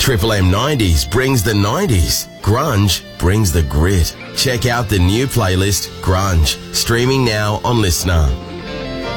Triple M 90s brings the 90s. Grunge brings the grit. Check out the new playlist, Grunge, streaming now on Listener.